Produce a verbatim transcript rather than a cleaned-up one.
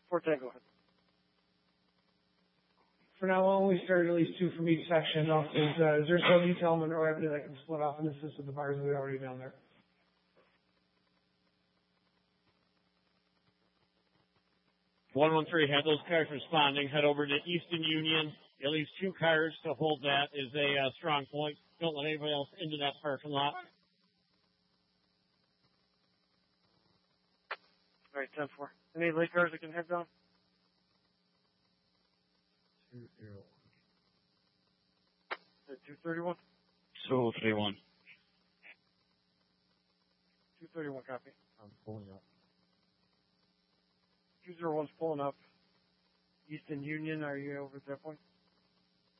Four ten, go ahead. For now on, we started at least two from each section. Is, uh, is there some detail on Monroe Avenue that can split off and assist with the fires that are already down there? one one three, had those cars responding. Head over to Easton Union. At least two cars to hold that is a uh, strong point. Don't let anybody else into that parking lot. All right, ten four. Any late cars that can head down? two zero one. two thirty-one? two thirty-one. two thirty-one, copy. I'm pulling up. two oh one's pulling up. Easton Union, are you over at that point?